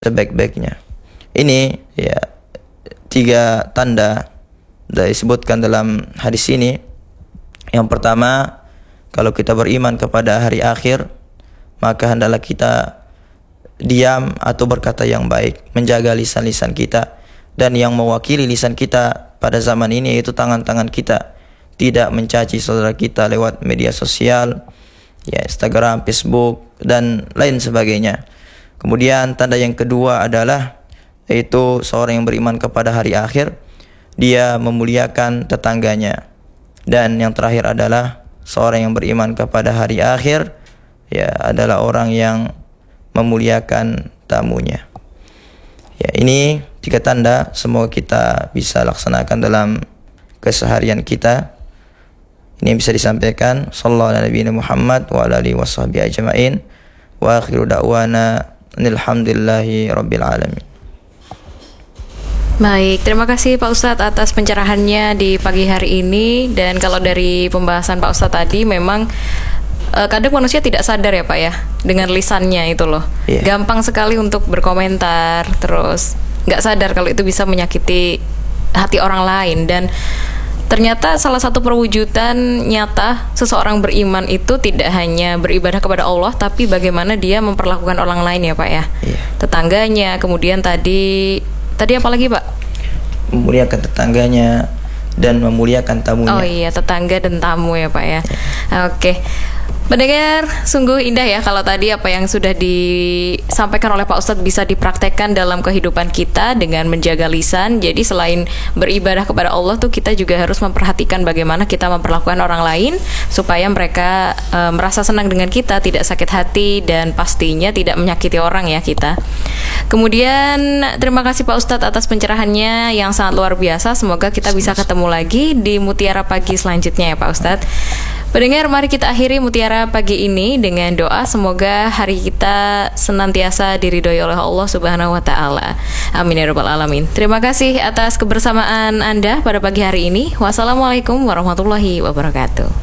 sebaik-baiknya. Ini ya 3 tanda disebutkan dalam hadis ini. Yang pertama, kalau kita beriman kepada hari akhir, maka hendaklah kita diam atau berkata yang baik, menjaga lisan-lisan kita, dan yang mewakili lisan kita pada zaman ini yaitu tangan-tangan kita, tidak mencaci saudara kita lewat media sosial, ya Instagram, Facebook dan lain sebagainya. Kemudian tanda yang kedua adalah yaitu seorang yang beriman kepada hari akhir, dia memuliakan tetangganya. Dan yang terakhir adalah seorang yang beriman kepada hari akhir, ya adalah orang yang memuliakan tamunya. Ya, ini 3 tanda semoga kita bisa laksanakan dalam keseharian kita. Ini bisa disampaikan. Sallallahu alaihi Muhammad wa ala alihi washabihi ajmain. Wa akhiru da'wana alhamdulillahi rabbil alamin. Baik, terima kasih Pak Ustadz atas pencerahannya di pagi hari ini. Dan kalau dari pembahasan Pak Ustadz tadi, memang kadang manusia tidak sadar ya Pak ya, dengan lisannya itu loh. Gampang sekali untuk berkomentar, terus nggak sadar kalau itu bisa menyakiti hati orang lain. Dan ternyata salah satu perwujudan nyata seseorang beriman itu tidak hanya beribadah kepada Allah, tapi bagaimana dia memperlakukan orang lain ya Pak ya. Tetangganya, kemudian tadi apa lagi Pak? Memuliakan tetangganya dan memuliakan tamunya. Oh iya, tetangga dan tamu ya Pak ya. Oke. Mendengar sungguh indah ya kalau tadi apa yang sudah disampaikan oleh Pak Ustadz bisa dipraktekkan dalam kehidupan kita dengan menjaga lisan. Jadi selain beribadah kepada Allah tuh kita juga harus memperhatikan bagaimana kita memperlakukan orang lain supaya mereka merasa senang dengan kita, tidak sakit hati, dan pastinya tidak menyakiti orang ya kita. Kemudian terima kasih Pak Ustadz atas pencerahannya yang sangat luar biasa. Semoga kita bisa ketemu lagi di Mutiara Pagi selanjutnya ya Pak Ustadz. Pendengar, mari kita akhiri Mutiara Pagi ini dengan doa semoga hari kita senantiasa diridhoi oleh Allah Subhanahu wa taala. Amin ya rabbal alamin. Terima kasih atas kebersamaan Anda pada pagi hari ini. Wassalamualaikum warahmatullahi wabarakatuh.